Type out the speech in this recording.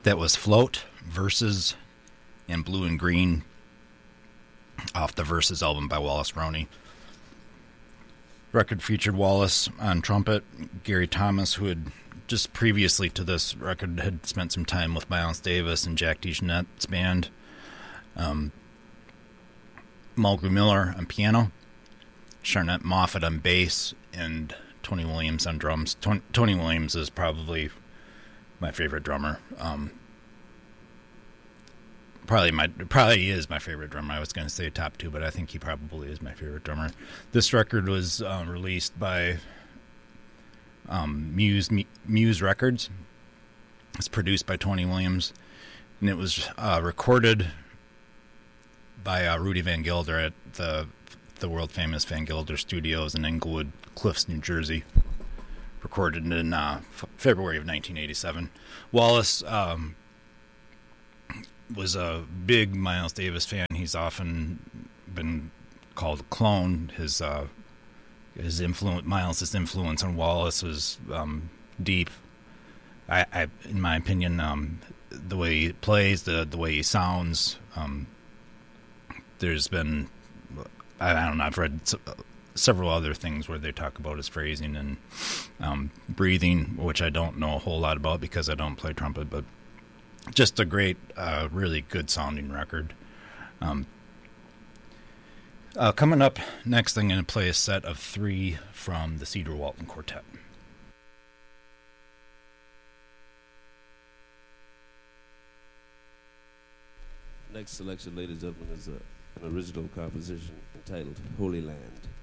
That was Float, Verses, and Blue and Green off the Verses album by Wallace Roney. Record featured Wallace on trumpet. Gary Thomas, who had just previously to this record had spent some time with Miles Davis and Jack DeJohnette's band. Mulgrew Miller on piano. Sharnette Moffat on bass, and Tony Williams on drums. Tony Williams is probably my favorite drummer. Probably is my favorite drummer. I was going to say top two, but I think he probably is my favorite drummer. This record was released by Muse Records. It's produced by Tony Williams, and it was recorded by Rudy Van Gelder at the world famous Van Gelder Studios in Englewood Cliffs, New Jersey. Recorded in February of 1987. Wallace was a big Miles Davis fan. He's often been called a clone. His influence, Miles's influence on Wallace was deep. I in my opinion, the way he plays, the way he sounds. There's been, I don't know, I've read several other things where they talk about his phrasing and breathing, which I don't know a whole lot about because I don't play trumpet, but just a great, really good sounding record. Coming up next, I'm going to play a set of 3 from the Cedar Walton Quartet. Next selection, ladies and gentlemen, is an original composition entitled Holy Land.